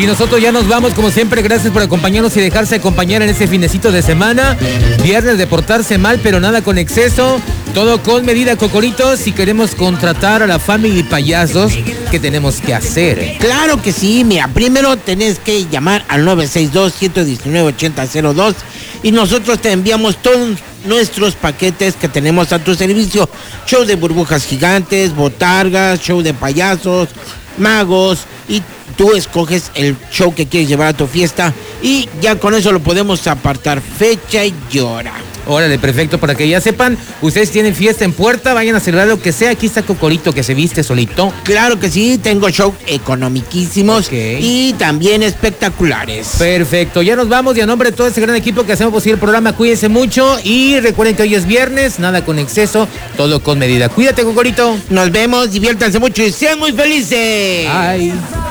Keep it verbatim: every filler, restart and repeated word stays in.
Y nosotros ya nos vamos, como siempre, gracias por acompañarnos y dejarse acompañar en ese finecito de semana. Viernes de portarse mal, pero nada con exceso. Todo con medida, Cocorito. Si queremos contratar a la Family Payasos, ¿qué tenemos que hacer? Claro que sí, mira, primero tenés que llamar al nueve seis dos, uno uno nueve, ocho cero cero dos y nosotros te enviamos todos nuestros paquetes que tenemos a tu servicio. Show de burbujas gigantes, botargas, show de payasos, magos, y tú escoges el show que quieres llevar a tu fiesta y ya con eso lo podemos apartar fecha y hora. Órale, perfecto, para que ya sepan, ustedes tienen fiesta en puerta, vayan a celebrar lo que sea. Aquí está Cocorito, que se viste solito. Claro que sí, tengo shows economiquísimos, okay, y también espectaculares. Perfecto, ya nos vamos y a nombre de todo este gran equipo que hacemos posible el programa, cuídense mucho y recuerden que hoy es viernes, nada con exceso, todo con medida. Cuídate, Cocorito. Nos vemos, diviértanse mucho y sean muy felices. Bye.